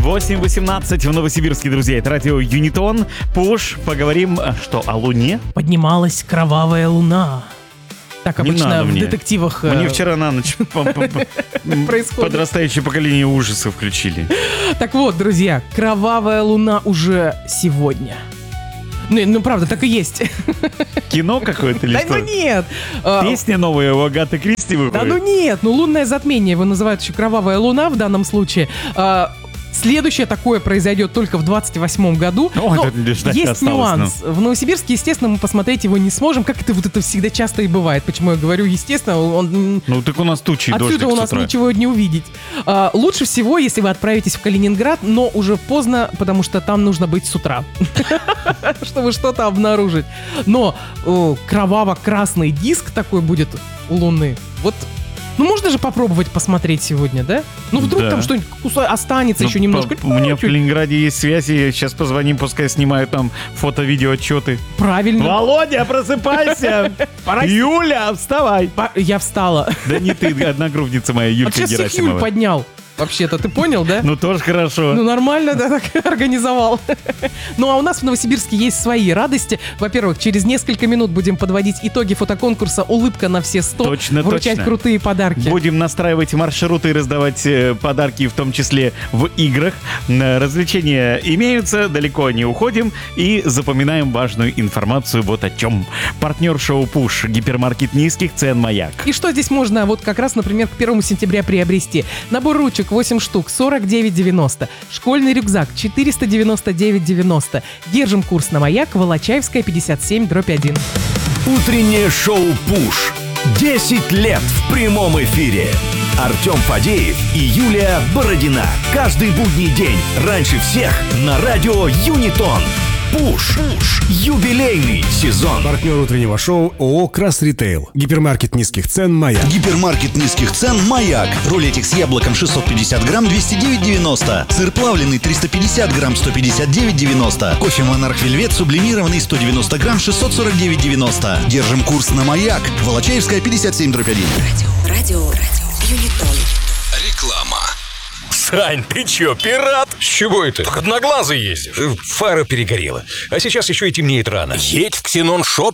8:18 в Новосибирске, друзья. Это радио Юнитон. Пуш. Поговорим, что, о Луне? Поднималась кровавая луна. Так обычно в детективах... Мне вчера на ночь подрастающее поколение ужасов включили. Так вот, друзья, кровавая луна уже сегодня. Ну, правда, так и есть. Кино какое-то или что? Да ну нет. Песня новая у Агаты Кристи выходит? Да ну нет, лунное затмение его называют еще кровавая луна в данном случае. Следующее такое произойдет только в 28-м году. Есть нюанс. В Новосибирске, естественно, мы посмотреть его не сможем. Как это всегда часто и бывает. Почему я говорю, естественно, он... Ну, так у нас тучи и дождик отсюда у нас ничего не увидеть. Лучше всего, если вы отправитесь в Калининград, но уже поздно, потому что там нужно быть с утра, чтобы что-то обнаружить. Но кроваво-красный диск такой будет у Луны. Вот. Ну, можно же попробовать посмотреть сегодня, да? Ну, вдруг там что-нибудь останется еще немножко. У меня в Калининграде есть связи. Сейчас позвоним, пускай снимают там фото-видео-отчеты. Правильно. Володя, просыпайся! Юля, вставай! Я встала. Да не ты, одногруппница моя, Юлька Герасимова. Сейчас Юль поднял. Вообще-то, ты понял, да? Ну, тоже хорошо. Ну, нормально, да, так организовал. Ну, а у нас в Новосибирске есть свои радости. Во-первых, через несколько минут будем подводить итоги фотоконкурса «Улыбка на все 100». Точно, вручать крутые подарки. Будем настраивать маршруты и раздавать подарки, в том числе в играх. Развлечения имеются, далеко не уходим. И запоминаем важную информацию вот о чем. Партнер шоу «Пуш» — гипермаркет низких цен «Маяк». И что здесь можно вот как раз, например, к 1 сентября приобрести? Набор ручек 8 штук, 49,90. Школьный рюкзак 499,90. Держим курс на Маяк, Волочаевская, 57/1. Утреннее шоу «Пуш». 10 лет в прямом эфире. Артем Фадеев и Юлия Бородина. Каждый будний день раньше всех на радио Юнитон. Пуш. Юбилейный сезон. Партнер утреннего шоу ООО «Крас Ритейл». Гипермаркет низких цен «Маяк». Гипермаркет низких цен «Маяк». Рулетик с яблоком 650 грамм 209,90. Сыр плавленый 350 грамм 159,90. Кофе «Монарх Вельвет» сублимированный 190 грамм 649,90. Держим курс на «Маяк». Волочаевская, 57/1. Радио Юнитон. Реклама. Сань, ты чё, пират? С чего это? Так одноглазый ездишь. Фара перегорела. А сейчас еще и темнеет рано. Едь в Ксенон Шоп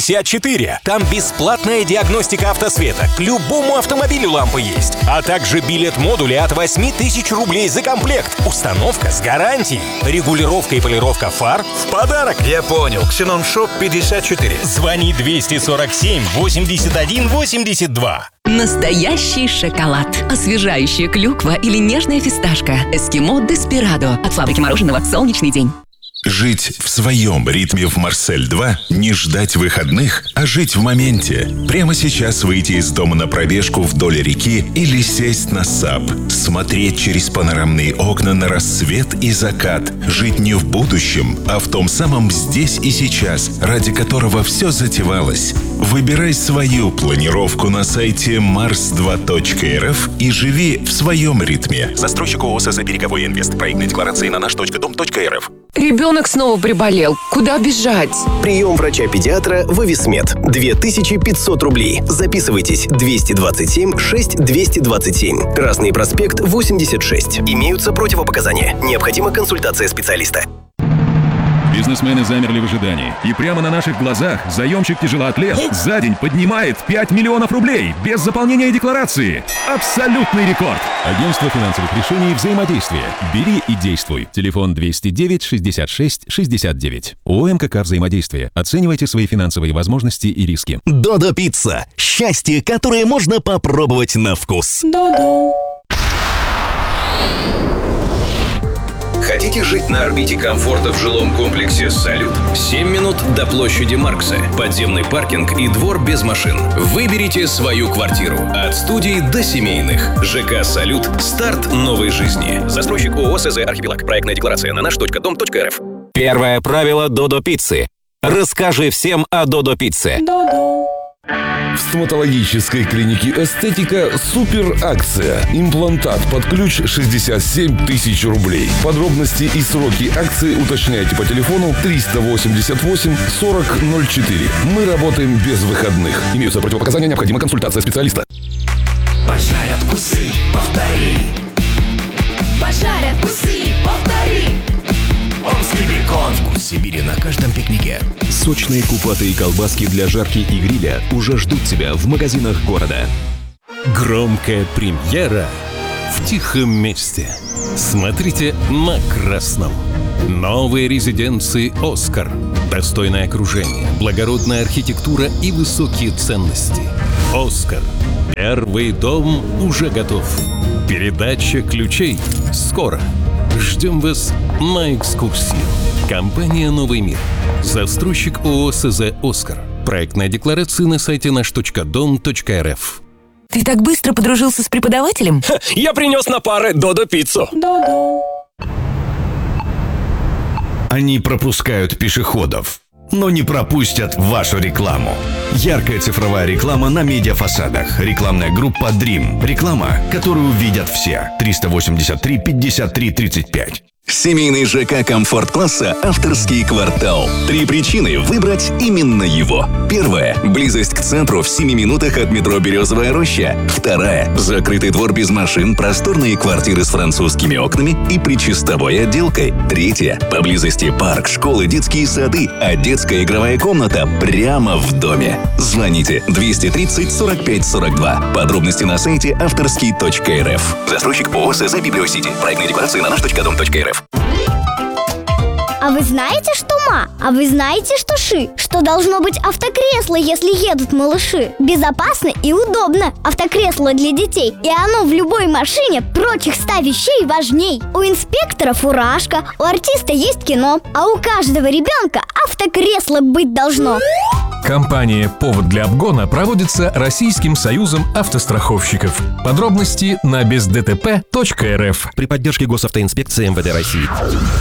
54. Там бесплатная диагностика автосвета. К любому автомобилю лампы есть. А также билет-модули от 8000 рублей за комплект. Установка с гарантией. Регулировка и полировка фар в подарок. Я понял. Ксенон Шоп 54. Звони 247 81 82. Настоящий шоколад. Освежающая клюква или нежная фисташка. Эскимо Деспирадо. От фабрики мороженого «Солнечный день». Жить в своем ритме в Марсель-2, не ждать выходных, а жить в моменте. Прямо сейчас выйти из дома на пробежку вдоль реки или сесть на САП. Смотреть через панорамные окна на рассвет и закат. Жить не в будущем, а в том самом здесь и сейчас, ради которого все затевалось. Выбирай свою планировку на сайте mars2.rf и живи в своем ритме. Застройщик ООО «СЗ Береговой Инвест». Проектные декларации на наш.дом.рф. Ребенок снова приболел. Куда бежать? Прием врача-педиатра в Эвисмед. 2500 рублей. Записывайтесь. 227 6 227. Красный проспект, 86. Имеются противопоказания. Необходима консультация специалиста. Бизнесмены замерли в ожидании. И прямо на наших глазах заемщик-тяжелоатлет за день поднимает 5 миллионов рублей без заполнения декларации. Абсолютный рекорд. Агентство финансовых решений «Взаимодействие». Бери и действуй. Телефон 209 66 69. ООО «МКК Взаимодействие». Оценивайте свои финансовые возможности и риски. Додо Пицца. Счастье, которое можно попробовать на вкус. Додо. Хотите жить на орбите комфорта в жилом комплексе «Салют»? 7 минут до площади Маркса, подземный паркинг и двор без машин. Выберите свою квартиру. От студий до семейных. ЖК «Салют». Старт новой жизни. Застройщик ООО «СЗ Архипелаг». Проектная декларация на наш.дом.рф. Первое правило Додо Пиццы. Расскажи всем о Додо Пицце. Додо. В стоматологической клинике «Эстетика» супер акция. Имплантат под ключ 67 тысяч рублей. Подробности и сроки акции уточняйте по телефону 388 40 04. Мы работаем без выходных. Имеются противопоказания, необходима консультация специалиста. Пожарят усы, повтори. Пожарят усы, Сибири на каждом пикнике. Сочные купатые колбаски для жарки и гриля уже ждут тебя в магазинах города. Громкая премьера в тихом месте. Смотрите на красном. Новые резиденции «Оскар». Достойное окружение, благородная архитектура и высокие ценности. «Оскар». Первый дом уже готов. Передача ключей скоро. Ждем вас на экскурсию. Компания «Новый мир». Застройщик ООО СЗ «Оскар». Проектная декларация на сайте наш.дом.рф. Ты так быстро подружился с преподавателем? Я принес на пары Додо-пиццу. Они пропускают пешеходов, но не пропустят вашу рекламу. Яркая цифровая реклама на медиафасадах. Рекламная группа Dream. Реклама, которую видят все. 383 53 35. Семейный ЖК комфорт-класса «Авторский квартал». 3 причины выбрать именно его. Первая – близость к центру в 7 минутах от метро «Березовая роща». Вторая – закрытый двор без машин, просторные квартиры с французскими окнами и причистовой отделкой. Третья – поблизости парк, школы, детские сады, а детская игровая комната прямо в доме. Звоните 230 45 42. Подробности на сайте авторский.рф. Застройщик ООО СЗ «Библиосити». Проектная декларация на наш.дом.рф. А вы знаете, что ма? А вы знаете, что ши? Что должно быть автокресло, если едут малыши? Безопасно и удобно. Автокресло для детей. И оно в любой машине прочих 100 вещей важней. У инспектора фуражка, у артиста есть кино, а у каждого ребенка автокресло быть должно. Кампания «Повод для обгона» проводится Российским союзом автостраховщиков. Подробности на бездтп.рф. При поддержке Госавтоинспекции МВД России.